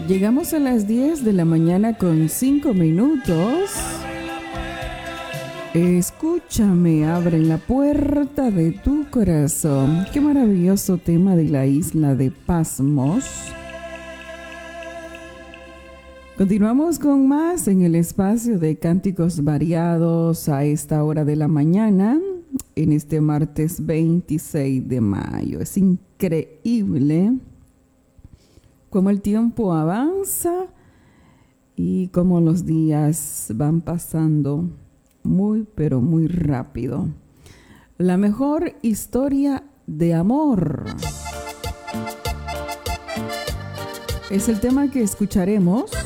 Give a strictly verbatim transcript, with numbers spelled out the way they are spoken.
Llegamos a las diez de la mañana con cinco minutos. Escúchame, abren la puerta de tu corazón. Qué maravilloso tema de la isla de Pasmos. Continuamos con más en el espacio de cánticos variados a esta hora de la mañana, en este martes veintiséis de mayo. Es increíble cómo el tiempo avanza y cómo los días van pasando muy, pero muy rápido. La mejor historia de amor es el tema que escucharemos